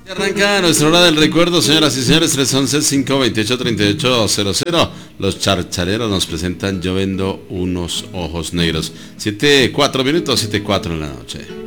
Arranca nuestra hora del recuerdo, señoras y señores, 311-528-3800. Los charchaleros nos presentan Yo vendo unos ojos negros. 7:04 minutos, 7:04 en la noche.